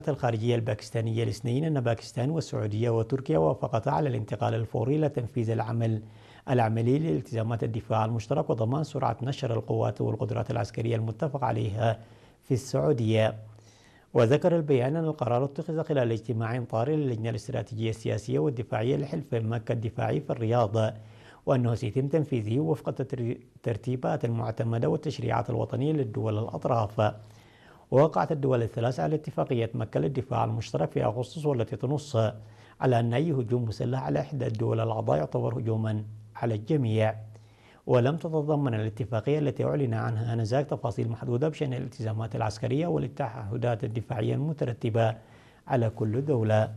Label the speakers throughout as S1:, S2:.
S1: الخارجية الباكستانية الاثنين أن باكستان والسعودية وتركيا وافقتا على الانتقال الفوري لتنفيذ العملي لالتزامات الدفاع المشترك وضمان سرعة نشر القوات والقدرات العسكرية المتفق عليها في السعودية. وذكر البيان أن القرار اتخذ خلال اجتماع طارئ للجنة الاستراتيجية السياسية والدفاعية لحلف مكة الدفاعي في الرياض، وأنه سيتم تنفيذه وفق الترتيبات المعتمدة والتشريعات الوطنية للدول الأطراف. ووقعت الدول الثلاث على اتفاقية مكة للدفاع المشترك في أغسطس، والتي تنص على أن أي هجوم مسلح على إحدى الدول الأعضاء يعتبر هجوما على الجميع. ولم تتضمن الاتفاقية التي أعلن عنها آنذاك تفاصيل محدودة بشأن الالتزامات العسكرية والتعهدات الدفاعية المترتبة على كل دولة.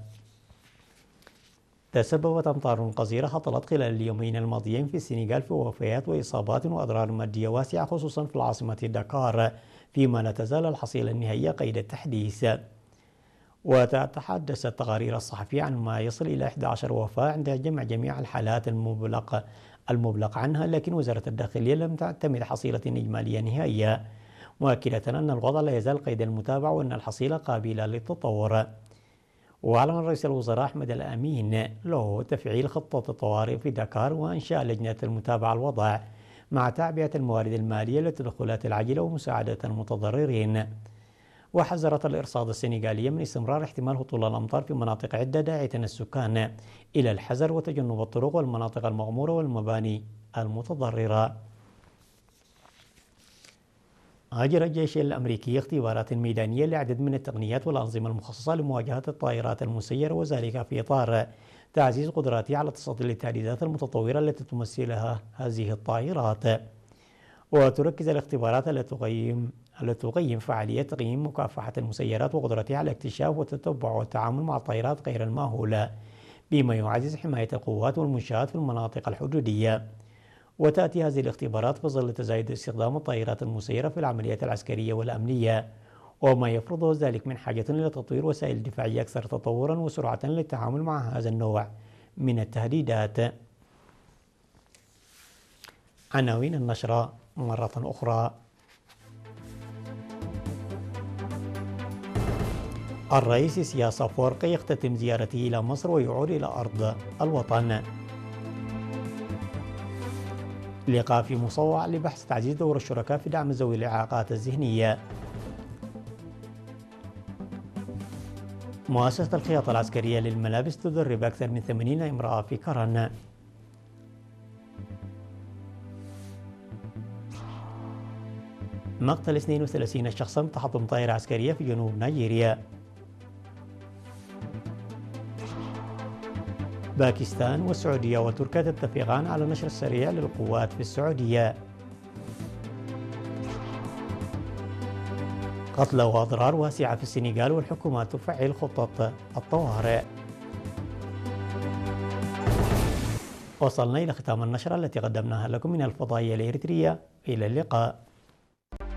S1: تسببت أمطار غزيرة هطلت خلال اليومين الماضيين في السنغال في وفيات وإصابات وأضرار مادية واسعة، خصوصا في العاصمة دكار، فيما لا تزال الحصيلة النهائية قيد التحديث. وتتحدث التقارير الصحفية عن ما يصل إلى 11 وفاة عند جميع الحالات المبلغ عنها، لكن وزارة الداخلية لم تعتمد حصيلة إجمالية نهائية، مؤكدة أن الوضع لا يزال قيد المتابعة وأن الحصيلة قابلة للتطور. وأعلن رئيس الوزراء أحمد الأمين له تفعيل خطة الطوارئ في دكار وإنشاء لجنة المتابعة الوضع مع تعبئة الموارد المالية للتدخلات العاجلة ومساعدة المتضررين. وحذرت الإرصاد السنغالية من استمرار احتمال هطول الأمطار في مناطق عدة، داعية السكان إلى الحذر وتجنب الطرق والمناطق المغمورة والمباني المتضررة. أجرى الجيش الأمريكي اختبارات ميدانية لعدد من التقنيات والأنظمة المخصصة لمواجهة الطائرات المسيرة، وذلك في إطار تعزيز قدراتها على التصدي للتهديدات المتطورة التي تمثلها هذه الطائرات. وتركز الاختبارات التي تقيم فعالية تقييم مكافحة المسيرات وقدرتها على اكتشاف وتتبع والتعامل مع الطائرات غير المأهولة، بما يعزز حماية القوات والمنشآت في المناطق الحدودية. وتأتي هذه الاختبارات في ظل تزايد استخدام الطائرات المسيرة في العمليات العسكرية والأمنية، وما يفرضه ذلك من حاجة إلى تطوير وسائل دفاعية أكثر تطورا وسرعة للتعامل مع هذا النوع من التهديدات. عناوين النشرة مرة أخرى: الرئيس سياس أفورقي يختتم زيارته إلى مصر ويعود إلى أرض الوطن. لقاء في مصوع لبحث تعزيز دور الشركاء في دعم ذوي الإعاقات الذهنية. مؤسسة الخياطة العسكرية للملابس تدرب أكثر من 80 امرأة في كرن. مقتل 32 شخصا تحطم طائرة عسكرية في جنوب نيجيريا. باكستان والسعودية وتركيا تتفقان على النشر السريع للقوات في السعودية. قتلى وأضرار واسعة في السنغال والحكومات تفعل خطة الطوارئ. وصلنا إلى ختام النشرة التي قدمناها لكم من الفضائية الإريترية. إلى اللقاء.